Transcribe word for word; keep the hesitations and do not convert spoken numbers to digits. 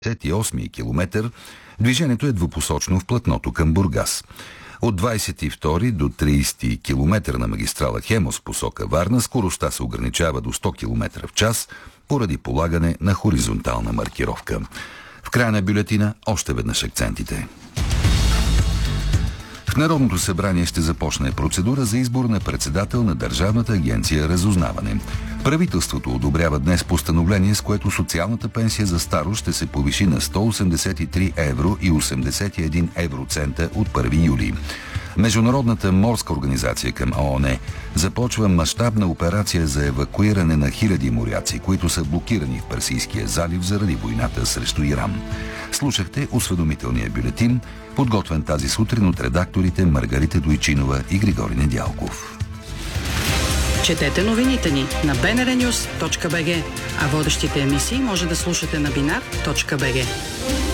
двадесет и осми километър движението е двупосочно в платното към Бургас. От двадесет и втори до тридесети километър на магистрала Хемос в посока Варна скоростта се ограничава до сто километра в час поради полагане на хоризонтална маркировка. В края на бюлетина още веднъж акцентите. В Народното събрание ще започне процедура за избор на председател на Държавната агенция Разузнаване. Правителството одобрява днес постановление, с което социалната пенсия за старост ще се повиши на сто осемдесет и три евро и осемдесет и един евроцента от първи юли. Международната морска организация към ООН започва мащабна операция за евакуиране на хиляди моряци, които са блокирани в Персийския залив заради войната срещу Иран. Слушахте осведомителния бюлетин, подготвен тази сутрин от редакторите Маргарита Дойчинова и Григорий Недялков. Четете новините ни на би ен ар нюс точка би джи, а водещите емисии може да слушате на бинар точка би джи.